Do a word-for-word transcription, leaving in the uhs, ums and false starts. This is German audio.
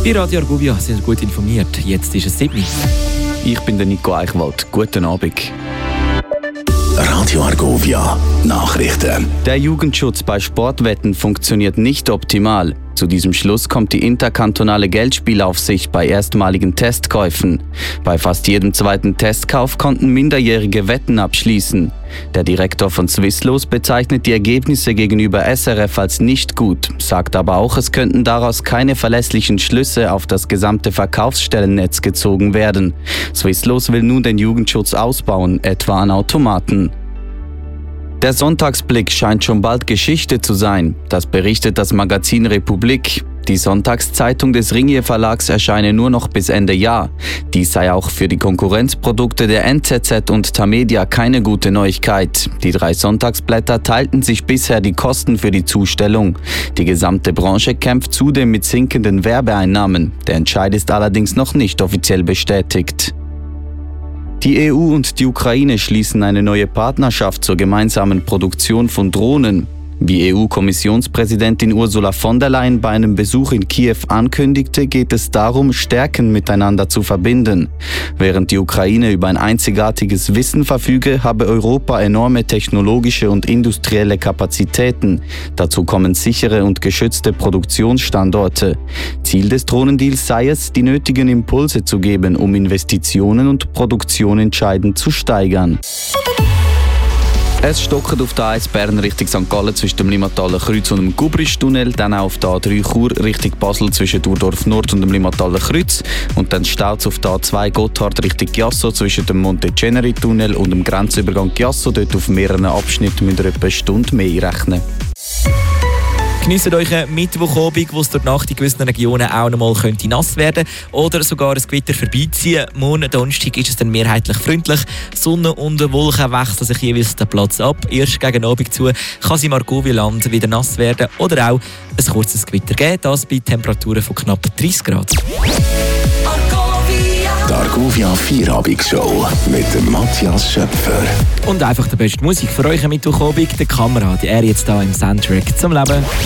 Bei Radio Argovia sind wir gut informiert. Jetzt ist es sieben. Ich bin der Nico Eichwald. Guten Abend. Radio Argovia Nachrichten. Der Jugendschutz bei Sportwetten funktioniert nicht optimal. Zu diesem Schluss kommt die interkantonale Geldspielaufsicht bei erstmaligen Testkäufen. Bei fast jedem zweiten Testkauf konnten Minderjährige Wetten abschließen. Der Direktor von Swisslos bezeichnet die Ergebnisse gegenüber S R F als nicht gut, sagt aber auch, es könnten daraus keine verlässlichen Schlüsse auf das gesamte Verkaufsstellennetz gezogen werden. Swisslos will nun den Jugendschutz ausbauen, etwa an Automaten. Der Sonntagsblick scheint schon bald Geschichte zu sein. Das berichtet das Magazin Republik. Die Sonntagszeitung des Ringier Verlags erscheine nur noch bis Ende Jahr. Dies sei auch für die Konkurrenzprodukte der N Z Z und Tamedia keine gute Neuigkeit. Die drei Sonntagsblätter teilten sich bisher die Kosten für die Zustellung. Die gesamte Branche kämpft zudem mit sinkenden Werbeeinnahmen. Der Entscheid ist allerdings noch nicht offiziell bestätigt. Die E U und die Ukraine schließen eine neue Partnerschaft zur gemeinsamen Produktion von Drohnen. Wie E U-Kommissionspräsidentin Ursula von der Leyen bei einem Besuch in Kiew ankündigte, geht es darum, Stärken miteinander zu verbinden. Während die Ukraine über ein einzigartiges Wissen verfüge, habe Europa enorme technologische und industrielle Kapazitäten. Dazu kommen sichere und geschützte Produktionsstandorte. Ziel des Drohnendeals sei es, die nötigen Impulse zu geben, um Investitionen und Produktion entscheidend zu steigern. Es stockt auf der A eins Bern Richtung Sankt Gallen zwischen dem Limmataler Kreuz und dem Gubrisch-Tunnel, dann auch auf der A drei Chur Richtung Basel zwischen Urdorf Nord und dem Limmataler Kreuz und dann staut es auf der A zwei Gotthard Richtung Chiasso zwischen dem Monte-Ceneri-Tunnel und dem Grenzübergang Chiasso. Dort auf mehreren Abschnitten müsst ihr etwa eine Stunde mehr rechnen. Genießt euch einen Mittwochabend, wo es durch die Nacht in gewissen Regionen auch noch mal könnte nass werden oder sogar ein Gewitter vorbeiziehen. Morgen Donnerstag ist es dann mehrheitlich freundlich. Sonne und Wolken wechseln sich jeweils den Platz ab. Erst gegen Abend zu kann es im Argovia-Land wieder nass werden oder auch ein kurzes Gewitter geben. Das bei Temperaturen von knapp dreißig Grad. Die Argovia Vierabendshow mit dem Matthias Schöpfer. Und einfach die beste Musik für euch am Mittwochabend. Der Kamera, die er jetzt hier im Soundtrack zum Leben.